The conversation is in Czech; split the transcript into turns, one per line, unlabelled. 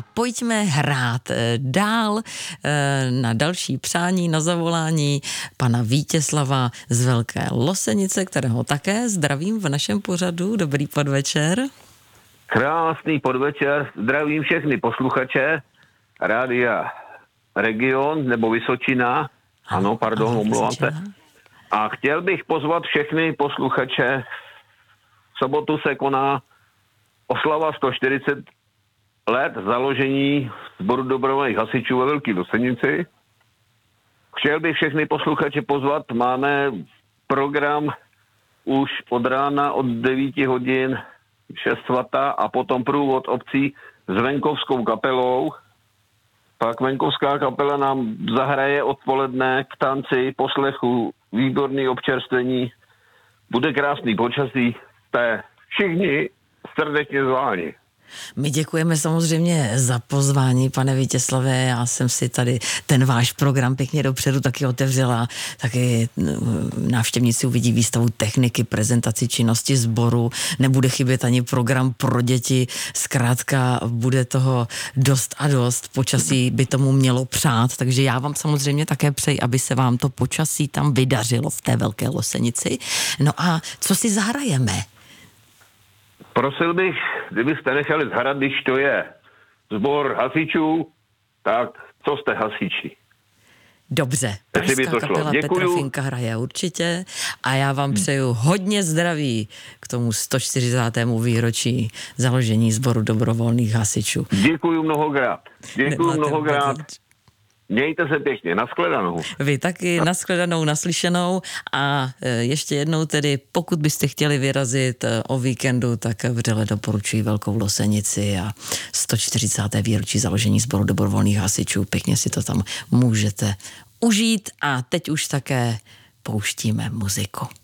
a pojďme hrát dál na další přání, na zavolání pana Vítězslava z Velké Losenice, kterého také zdravím v našem pořadu. Dobrý podvečer.
Krásný podvečer, zdravím všechny posluchače Rádia Region nebo Vysočina. Ano, pardon, omlouvám se. A chtěl bych pozvat všechny posluchače. V sobotu se koná oslava 140 let založení Sboru dobrovolných hasičů ve Velké Losenici. Chtěl bych všechny posluchače pozvat. Máme program už od rána od 9 hodin 6 svatá a potom průvod obcí s venkovskou kapelou. Pak venkovská kapela nám zahraje odpoledne k tanci, poslechu, výborný občerstvení. Bude krásný počasí. Jste všichni srdečně zváni.
My děkujeme samozřejmě za pozvání, pane Vítězslave. Já jsem si tady ten váš program pěkně dopředu taky otevřela. Taky návštěvníci uvidí výstavu techniky, prezentaci činnosti sboru. Nebude chybět ani program pro děti. Zkrátka bude toho dost a dost. Počasí by tomu mělo přát, takže já vám samozřejmě také přeji, aby se vám to počasí tam vydařilo v té Velké Losenici. No a co si zahrajeme?
Prosil bych, kdybyste nechali zhrát, když to je sbor hasičů, tak co jste hasiči?
Dobře, pražská kapela Petra Finka hraje určitě a já vám přeju hodně zdraví k tomu 140. výročí založení Sboru dobrovolných hasičů.
Děkuju mnohokrát. Děkuju mnohokrát. Mějte se pěkně, nashledanou.
Vy taky nashledanou, naslyšenou a ještě jednou tedy, pokud byste chtěli vyrazit o víkendu, tak vřele doporučuji Velkou Losenici a 140. výročí založení Sboru dobrovolných hasičů. Pěkně si to tam můžete užít a teď už také pouštíme muziku.